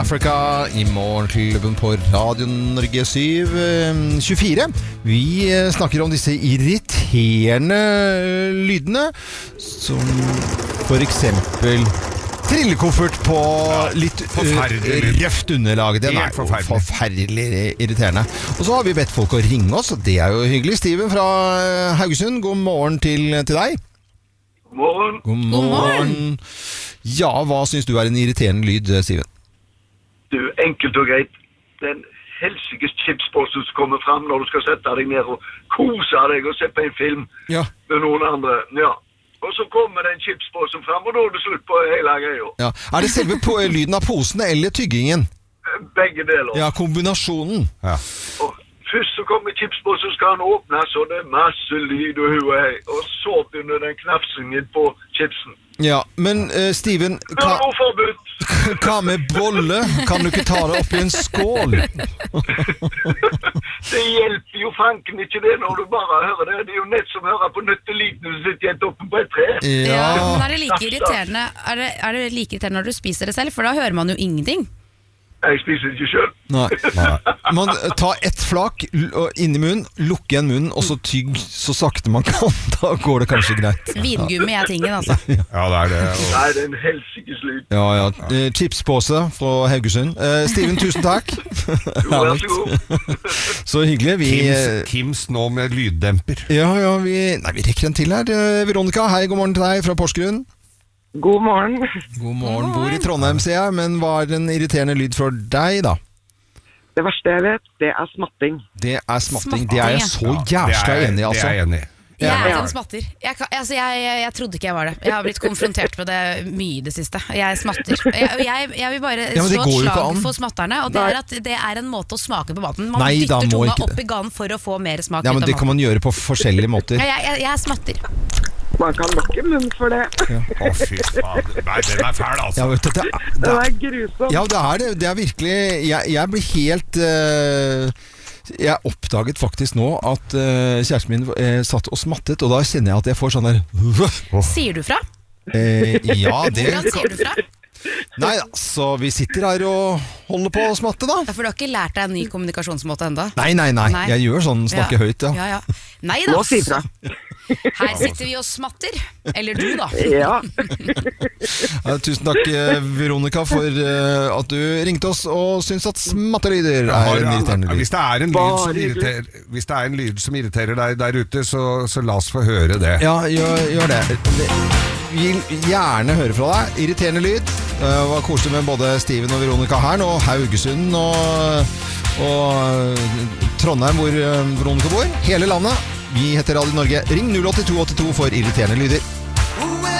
Africa i morgenklubben på Radio Norge 7:24. Vi snakker om disse irriterende lydene, som for eksempel trillekoffert på litt røft underlag. Den er jo forferdelig irriterende. Og så har vi bedt folk å ringe oss, og det er jo hyggelig. Steven fra Haugesund, god morgen til deg. God morgen. Ja, hva synes du er en irriterende lyd, Steven? Du, enkelt og greit. Den helsikes chipspåsen som kommer frem når du skal sette deg ned og kose deg og se på en film med noen andre. Ja. Og så kommer den chipspåsen frem, og da er det slutt på hele greia. Ja. Er det selve lyden av posene eller tyggingen? Begge deler. Ja, kombinasjonen. Ja. Og først så kommer chipspåsen, skal han åpnes, og det er masse lyd og hua hei. Og så begynner den knafsingen på chipsen. Ja, men Steven, hva med bolle? Kan du ikke ta det opp i en skål? Det hjelper jo fanken ikke det når du bare hører det. Det er jo nett som hører på nøtteliten som sitter helt oppe på et tre. Ja, men er det like irriterende er det like irriterende når du spiser det selv? For da hører man jo ingenting. Jeg spiser det ikke selv. Nei. Man tar ett flak inn i munnen, lukker igjen munnen, og så tygg så sakte man kan. Da går det kanskje greit. Vingummi er tingen, altså. Ja, det er det. Nei, det er en helsikes lyd. Ja. Chipspåse fra Haugesund. Steven, tusen takk. Jo, vær så god. Så hyggelig. Kims nå med lyddemper. Ja, vi rekker en til her. Veronica, hei, god morgen til deg fra Porsgrunn. God morgen. God morgen. Bor i Trondheim, sier jeg, men hva er en irriterende lyd for deg, da? Det verste jeg vet, det er smatting. Det er smatting. Det er jeg så jævla enig i, altså. Det er jeg enig i. Jeg er en smatter. Jeg trodde ikke jeg var det. Jeg har blitt konfrontert med det mye i det siste. Jeg smatter. Jeg vil bare slå et slag for smatterne, og det er at det er en måte å smake på maten. Man dytter tunga opp i ganen for å få mer smak. Ja, men det kan man gjøre på forskjellige måter. Jeg smatter. Man kan lukke munnen for det. Å, fy faen. Nei, den er fæl, altså. Ja, vet du, det er grusomt. Ja, det er det. Det er virkelig. Jeg blir helt jeg oppdaget faktisk nå at kjæresten min satt og smattet, og da kjenner jeg at jeg får sånn der. Sier du fra? Ja, det. Hvordan sier du fra? Nei, så vi sitter her og holder på å smatte, da. Ja, for du har ikke lært deg en ny kommunikasjonsmåte enda? Nei. Jeg gjør sånn, snakker høyt, ja. Nei da. Her sitter vi og smatter. Eller du, da. Ja. Tusen takk, Veronica, for at du ringte oss og syns at smattelyder er en irriterende lyd. Hvis det er en lyd som irriterer deg der ute, så la oss få høre det. Ja, gjør det. Vi vil gjerne høre fra deg. Irriterende lyd. Det var koselig med både Steven og Veronica her nå, Haugesund og Trondheim, hvor Veronica bor. Hele landet. Vi heter Radio Norge. Ring 08282 for irriterende lyder.